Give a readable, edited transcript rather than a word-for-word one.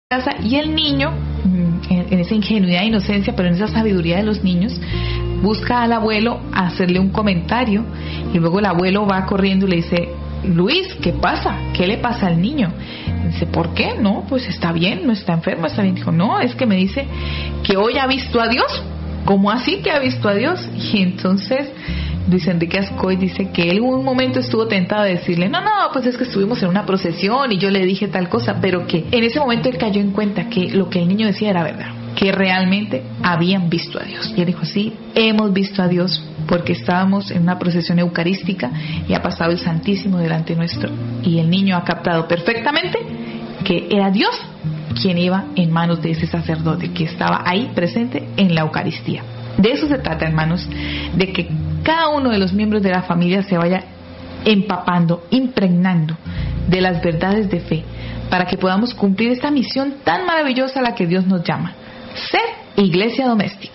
casa y el niño, en esa ingenuidad e inocencia, pero en esa sabiduría de los niños, busca al abuelo a hacerle un comentario y luego el abuelo va corriendo y le dice: Luis, ¿qué pasa? ¿Qué le pasa al niño? Dice: ¿por qué? No, pues está bien, no está enfermo, está bien. Dijo: no, es que me dice que hoy ha visto a Dios. ¿Cómo así que ha visto a Dios? Y entonces Luis Enrique Ascoy dice que él un momento estuvo tentado de decirle: no, pues es que estuvimos en una procesión y yo le dije tal cosa, pero que en ese momento él cayó en cuenta que lo que el niño decía era verdad, que realmente habían visto a Dios. Y él dijo: sí, hemos visto a Dios porque estábamos en una procesión eucarística y ha pasado el Santísimo delante nuestro, y el niño ha captado perfectamente que era Dios quien iba en manos de ese sacerdote que estaba ahí presente en la Eucaristía. De eso se trata, hermanos, de que cada uno de los miembros de la familia se vaya empapando, impregnando de las verdades de fe, para que podamos cumplir esta misión tan maravillosa a la que Dios nos llama: ser iglesia doméstica.